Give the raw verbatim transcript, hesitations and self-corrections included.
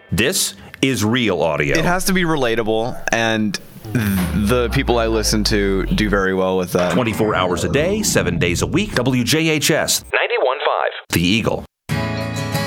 This is real audio. It has to be relatable, and the people I listen to do very well with that. twenty-four hours a day, seven days a week. W J H S ninety-one point five. The Eagle.